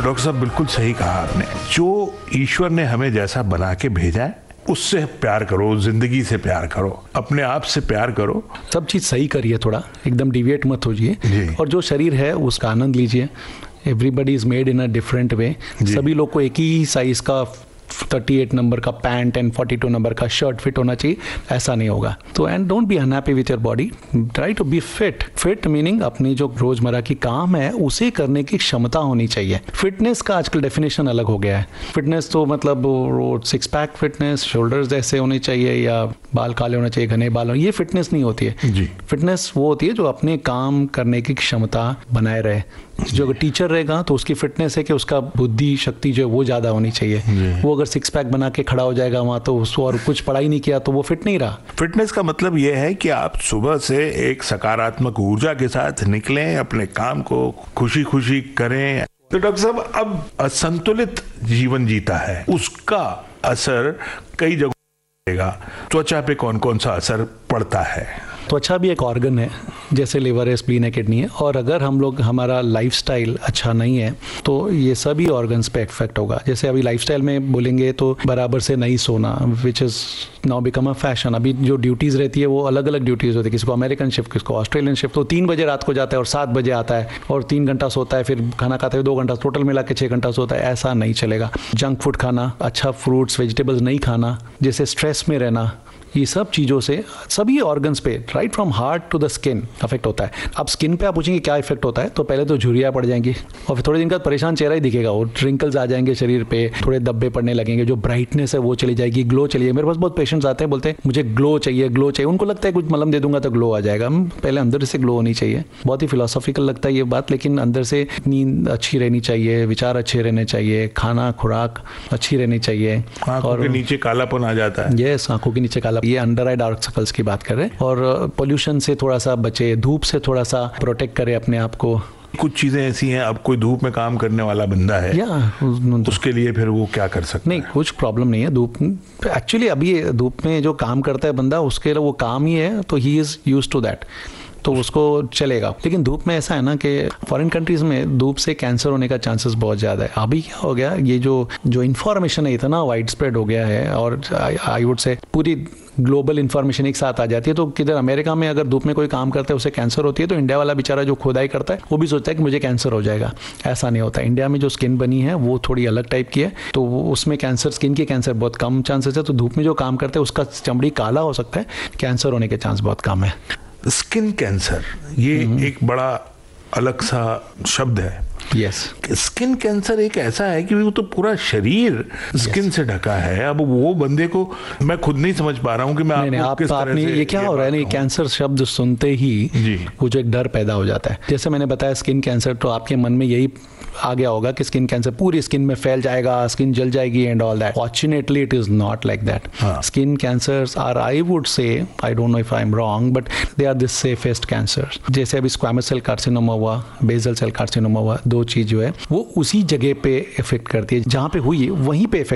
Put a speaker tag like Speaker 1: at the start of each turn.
Speaker 1: Doctor साहब बिल्कुल सही कहा आपने। जो ईश्वर ने हमें जैसा बना के भेजा है उससे प्यार करो, जिंदगी से प्यार करो, अपने आप से प्यार करो,
Speaker 2: सब चीज़ सही करिए, थोड़ा एकदम डिविएट मत होइए, और जो शरीर है उसका आनंद लीजिए। Everybody is made in a different way. सभी लोग को एक ही साइज का 38 नंबर का पैंट एंड 42 नंबर का शर्ट फिट होना चाहिए, ऐसा नहीं होगा। तो and don't be unhappy with your body, try to be fit meaning अपनी जो रोजमर्रा की काम है उसे करने की क्षमता होनी चाहिए। फिटनेस का आजकल डेफिनेशन अलग हो गया है। फिटनेस तो मतलब 6 पैक फिटनेस, शोल्डर्स ऐसे होने चाहिए या बाल काले होने चाहिए, घने बाल, ये फिटनेस नहीं होती है जी। फिटनेस वो होती है जो अपने काम करने की क्षमता बनाए रहे। जो अगर टीचर रहेगा तो उसकी फिटनेस है कि उसका बुद्धि शक्ति जो है वो ज़्यादा होनी चाहिए। वो अगर 6 पैक बना के खड़ा हो जाएगा वहाँ तो उसको और कुछ पढ़ाई नहीं किया तो वो फिट नहीं रहा।
Speaker 1: फिटनेस का मतलब ये है कि आप सुबह से एक सकारात्मक ऊर्जा के साथ निकलें, अपने काम को खुशी खुशी करें। तो डॉक्टर साहब, अब असंतुलित जीवन जीता है उसका असर कई जगहों पड़ेगा। त्वचा पे कौन कौन सा असर पड़ता है?
Speaker 2: त्वचा भी एक ऑर्गन है, जैसे लिवर है, स्प्लीन है, किडनी है, और अगर हम लोग हमारा लाइफस्टाइल अच्छा नहीं है तो ये सभी ऑर्गन्स पे इफेक्ट होगा। जैसे अभी लाइफस्टाइल में बोलेंगे तो बराबर से नहीं सोना, which is now become a fashion. अभी जो ड्यूटीज़ रहती है वो अलग अलग ड्यूटीज़ होती है, किसी को अमेरिकन शिफ्ट, किसी को ऑस्ट्रेलियन शिफ्ट। तो 3 बजे रात को जाता है और 7 बजे आता है और 3 घंटा सोता है, फिर खाना खाता है 2 घंटा, टोटल मिला के 6 घंटा सोता है। ऐसा नहीं चलेगा। जंक फूड खाना, अच्छा फ्रूट्स वेजिटेबल्स नहीं खाना, जैसे स्ट्रेस में रहना, ये सब चीज़ों से सभी ऑर्गन्स पे right from heart to the skin affect होता है। अब स्किन पे आप पूछेंगे क्या इफेक्ट होता है, तो पहले तो झुर्रियाँ पड़ जाएंगी और फिर थोड़े दिन बाद परेशान चेहरा ही दिखेगा, और रिंकल्स आ जाएंगे शरीर पे, थोड़े धब्बे पड़ने लगेंगे, जो ब्राइटनेस है वो चली जाएगी, ग्लो चली जाएगी। मेरे पास बहुत पेशेंट्स आते हैं, बोलते हैं मुझे ग्लो चाहिए, ग्लो चाहिए। उनको लगता है कुछ मलम दे दूंगा तो ग्लो आ जाएगा। पहले अंदर से ग्लो होनी चाहिए। बहुत ही फिलोसॉफिकल लगता है ये बात, लेकिन अंदर से नींद अच्छी रहनी चाहिए, विचार अच्छे रहने चाहिए, खाना खुराक अच्छी रहनी चाहिए,
Speaker 1: और नीचे कालापन आ जाता है।
Speaker 2: यस, आंखों के नीचे काला, ये अंडर आई डार्क सर्कल्स की बात कर रहे हैं। और पोल्यूशन से थोड़ा सा बचे, धूप से थोड़ा सा प्रोटेक्ट करें अपने आप को।
Speaker 1: कुछ चीजें ऐसी हैं, अब कोई धूप में काम करने वाला बंदा है उसके लिए फिर वो क्या कर सकता है?
Speaker 2: नहीं, कुछ प्रॉब्लम नहीं है। धूप एक्चुअली अभी धूप में जो काम करता है बंदा, उसके लिए वो काम ही है, तो he is used to that, तो उसको चलेगा। लेकिन धूप में ऐसा है ना कि फॉरेन कंट्रीज में धूप से कैंसर होने का चांसेस बहुत ज़्यादा है। अभी क्या हो गया, ये जो इन्फॉर्मेशन है इतना वाइड स्प्रेड हो गया है, और आई वुड से पूरी ग्लोबल इन्फॉर्मेशन एक साथ आ जाती है। तो किधर अमेरिका में अगर धूप में कोई काम करता है उसे कैंसर होती है, तो इंडिया वाला बेचारा जो खुदाई करता है वो भी सोचता है कि मुझे कैंसर हो जाएगा। ऐसा नहीं होता। इंडिया में जो स्किन बनी है वो थोड़ी अलग टाइप की है, तो उसमें कैंसर, स्किन के कैंसर बहुत कम चांसेस है। तो धूप में जो काम करता है उसका चमड़ी काला हो सकता है, कैंसर होने के चांस बहुत कम है।
Speaker 1: स्किन कैंसर ये एक बड़ा अलग सा शब्द है।
Speaker 2: यस,
Speaker 1: स्किन कैंसर एक ऐसा है कि वो तो पूरा शरीर स्किन से ढका है। अब वो बंदे को मैं खुद नहीं समझ पा रहा हूँ कि मैं आपको किस तरह से
Speaker 2: ये क्या हो रहा है। नहीं, कैंसर शब्द सुनते ही वो जो एक डर पैदा हो जाता है। जैसे मैंने बताया स्किन कैंसर, तो आपके मन में यही आ गया होगा कि स्किन कैंसर पूरी स्किन में फैल जाएगा, स्किन जल जाएगी and all that. Fortunately it is not like that. Skin cancers are, I would say, I don't know if I am wrong, but they are the safest cancers. जैसे अभी squamous cell carcinoma हुआ, basal cell carcinoma हुआ, 2 चीज जो है वो उसी जगह पे इफेक्ट करती है, जहाँ पे हुई वहीं पे इफेक्ट